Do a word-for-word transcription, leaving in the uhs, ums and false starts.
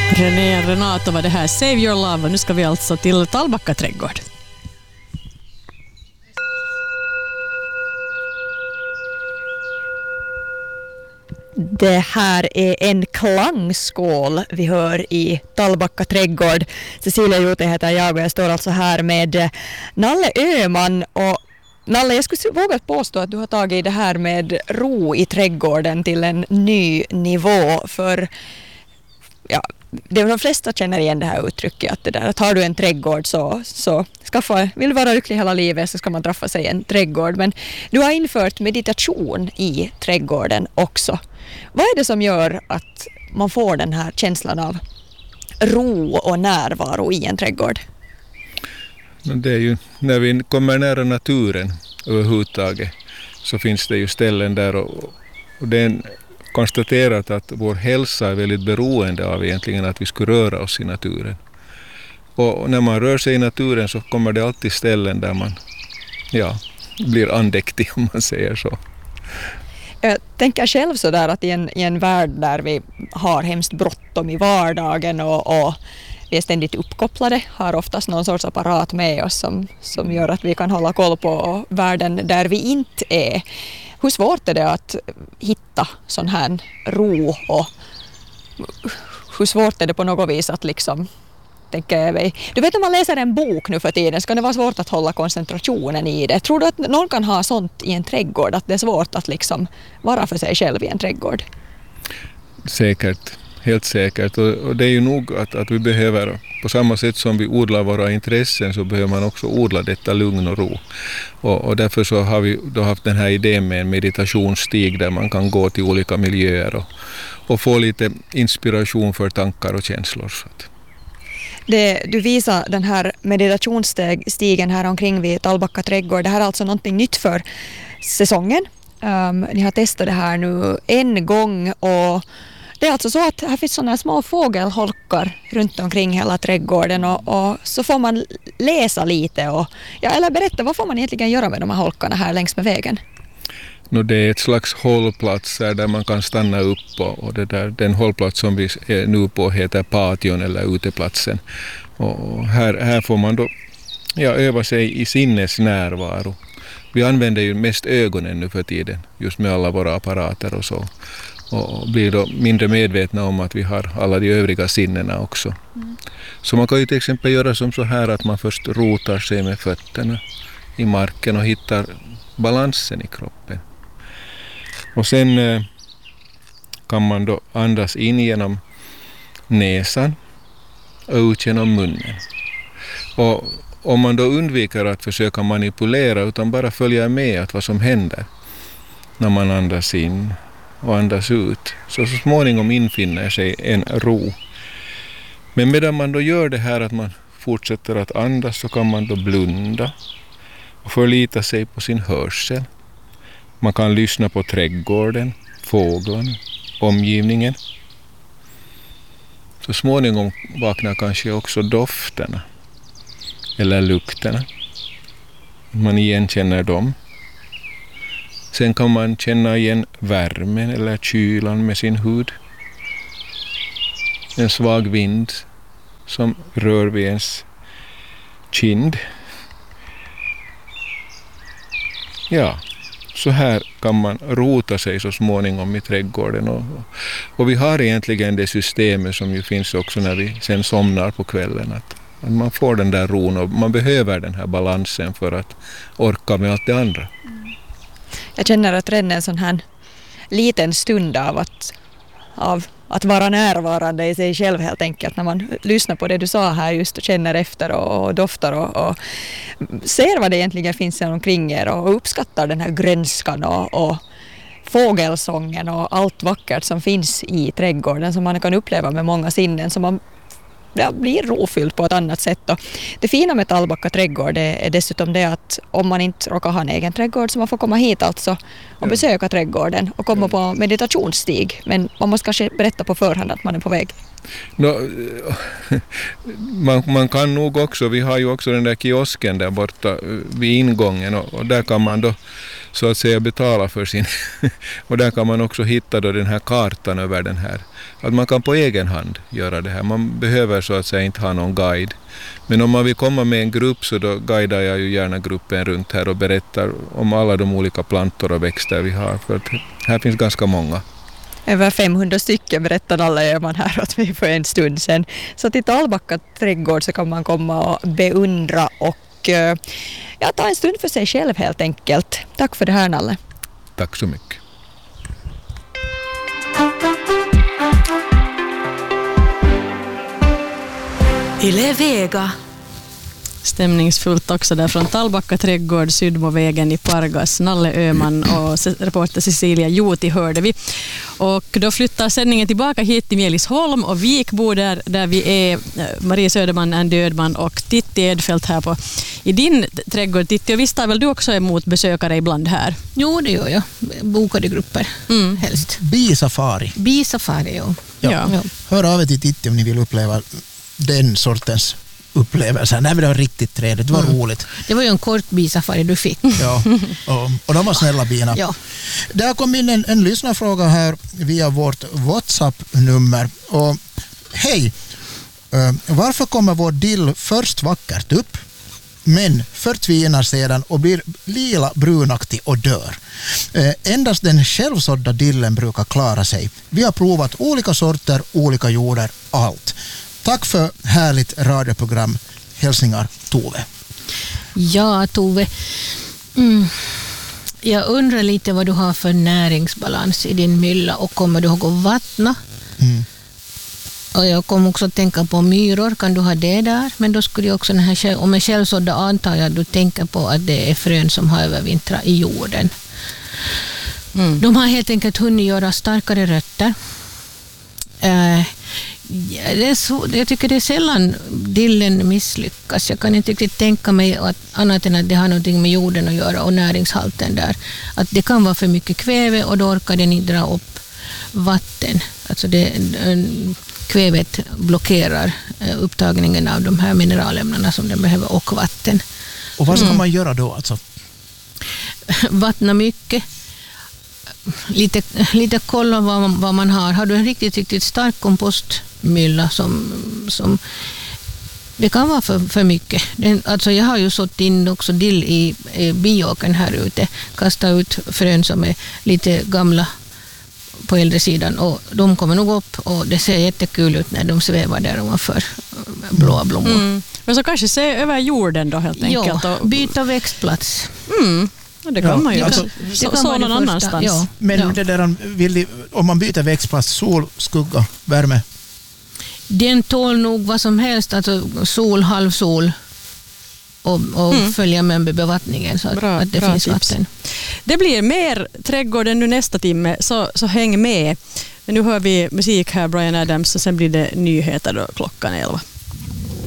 René Renato var det här, Save Your Love, och nu ska vi alltså till Tallbacka trädgård. Det här är en klangskål vi hör i Tallbacka trädgård. Cecilia Jute heter jag och jag står alltså här med Nalle Öhman. Och Nalle, jag skulle våga påstå att du har tagit det här med ro i trädgården till en ny nivå. För ja, de flesta känner igen det här uttrycket, att det där, att har du en trädgård så, så skaffa, vill vara lycklig hela livet så ska man träffa sig en trädgård. Men du har infört meditation i trädgården också. Vad är det som gör att man får den här känslan av ro och närvaro i en trädgård? Det är ju när vi kommer nära naturen överhuvudtaget, så finns det ju ställen där och, och det är konstaterat att vår hälsa är väldigt beroende av egentligen att vi skulle röra oss i naturen. Och när man rör sig i naturen så kommer det alltid ställen där man ja, blir andäktig, om man säger så. Jag tänker själv så där att i en, i en värld där vi har hemskt bråttom i vardagen och, och vi är ständigt uppkopplade, har oftast någon sorts apparat med oss som, som gör att vi kan hålla koll på världen där vi inte är. Hur svårt är det att hitta sån här ro, och hur svårt är det på något vis att liksom, tänker jag, du vet, om man läser en bok nu för tiden ska det vara svårt att hålla koncentrationen i det. Tror du att någon kan ha sånt i en trädgård, att det är svårt att liksom vara för sig själv i en trädgård? Säkert, helt säkert. Och, och det är ju nog att, att vi behöver, på samma sätt som vi odlar våra intressen, så behöver man också odla detta lugn och ro. Och, och därför så har vi då haft den här idén med en meditationsstig där man kan gå till olika miljöer och, och få lite inspiration för tankar och känslor. Det, du visar den här meditationsstigen här omkring vid Tallbacka trädgård. Det här är alltså någonting nytt för säsongen. Um, ni har testat det här nu en gång, och det är alltså så att här finns sådana små fågelholkar runt omkring hela trädgården, och, och så får man läsa lite och ja, eller berätta, vad får man egentligen göra med de här holkarna här längs med vägen? No, det är ett slags hållplats där man kan stanna upp, och, och det där, den hållplats som vi är nu på heter Pation eller uteplatsen. Och här, här får man då ja, öva sig i sinnes närvaro. Vi använder ju mest ögonen nu för tiden, just med alla våra apparater och så. Och blir då mindre medvetna om att vi har alla de övriga sinnena också. Mm. Så man kan ju till exempel göra som så här att man först rotar sig med fötterna i marken och hittar balansen i kroppen. Och sen eh, kan man då andas in genom näsan och ut genom munnen. Och om man då undviker att försöka manipulera utan bara följa med att vad som händer när man andas in och andas ut, så så småningom infinner sig en ro. Men medan man då gör det här att man fortsätter att andas, så kan man då blunda och förlita sig på sin hörsel. Man kan lyssna på trädgården, fåglarna, omgivningen. Så småningom vaknar kanske också dofterna eller lukterna. Man igenkänner dem. Sen kan man känna igen värmen eller kylan med sin hud. En svag vind som rör vid ens kind. Ja, så här kan man rota sig så småningom i trädgården. Och, och vi har egentligen det systemet som ju finns också när vi sen somnar på kvällen. Att, att man får den där ron, och man behöver den här balansen för att orka med allt det andra. Jag känner att redan en sån här liten stund av att, av att vara närvarande i sig själv helt enkelt, när man lyssnar på det du sa här just och känner efter och, och doftar och, och ser vad det egentligen finns omkring er och uppskattar den här grönskan och, och fågelsången och allt vackert som finns i trädgården som man kan uppleva med många sinnen, som man det blir rofyllt på ett annat sätt. Och det fina med Tallbacka trädgård är dessutom det att om man inte råkar ha en egen trädgård, så man får komma hit alltså och besöka trädgården och komma på meditationsstig. Men man måste kanske berätta på förhand att man är på väg. No, man, man kan nog också, vi har ju också den där kiosken där borta vid ingången, och, och där kan man då så att säga betala för sin. Och där kan man också hitta då den här kartan över den här. Att man kan på egen hand göra det här. Man behöver så att säga inte ha någon guide. Men om man vill komma med en grupp så då guidar jag ju gärna gruppen runt här och berättar om alla de olika plantor och växter vi har. För att här finns ganska många. Över femhundra stycken berättade alla Öhman här åt mig för en stund sedan. Så till Tallbacka trädgård så kan man komma och beundra och ja, ta en stund för sig själv helt enkelt. Tack för det här, Nalle. Tack så mycket. Yle Vega. Stämningsfullt också där från Tallbacka trädgård, Sydmovägen i Pargas. Nalle Öhman och reporter Cecilia Juti hörde vi. Och då flyttar sändningen tillbaka hit till Mjälisholm och Vikbo där, där vi är Marie Söderman, Ann Dödman och Titti Edfeldt här på, i din trädgård. Titti, och visst tar väl du också emot besökare ibland här? Jo, det gör jag. Bokade grupper, mm. helst. Bisafari. Bisafari, ja. Ja. Ja. Ja. Hör av er till Titti om ni vill uppleva den sortens upplevelser. Nej, men det var riktigt trevligt. Det var mm. roligt. Det var ju en kort bisafari du fick. Ja, och, och de var snälla bina. Ja. Det kom in en, en lyssnarfråga här via vårt WhatsApp-nummer. Och hej, uh, varför kommer vår dill först vackert upp men förtvinar sedan och blir lila brunaktig och dör? Uh, endast den självsådda dillen brukar klara sig. Vi har provat olika sorter, olika jorder, allt. Tack för härligt radioprogram. Hälsningar, Tove. Ja, Tove. Mm. Jag undrar lite vad du har för näringsbalans i din mylla och kommer du ihåg att vattna? Mm. Och jag kommer också att tänka på myror. Kan du ha det där? Men då skulle jag också, den här, om jag självsådda antar jag att du tänker på att det är frön som har övervintrat i jorden. Mm. De har helt enkelt hunnit göra starkare rötter. Eh, Ja, det är så, jag tycker det är sällan dillen misslyckas. Jag kan inte riktigt tänka mig att annat än att det har någonting med jorden att göra och näringshalten där. Att det kan vara för mycket kväve och då orkar den inte dra upp vatten. Alltså det, kvävet blockerar upptagningen av de här mineralämnena som den behöver och vatten. Och vad ska mm. man göra då alltså? Vattna mycket. Lite, lite kolla vad man, vad man har. Har du en riktigt, riktigt stark kompostmylla som, som det kan vara för, för mycket. Den, alltså jag har ju sått in också dill i, i biåken här ute. Kastat ut frön som är lite gamla på äldre sidan och de kommer nog upp och det ser jättekul ut när de svävar där ovanför blåa blommor. Mm. Men så kanske se över jorden då helt enkelt. Ja, och byta växtplats. Mm. Det kan ja, man ju. Alltså, det så, kan så någon annanstans. Ja. Men ja. det där, vill, om man byter växtplats, sol, skugga, värme? Den tål nog vad som helst, alltså sol, halvsol och, och mm. följa med bevattningen så att, bra, att det finns tips. Vatten. Det blir mer trädgården nu nästa timme, så, så häng med. Men nu hör vi musik här, Bryan Adams, och sen blir det nyheter då klockan elva.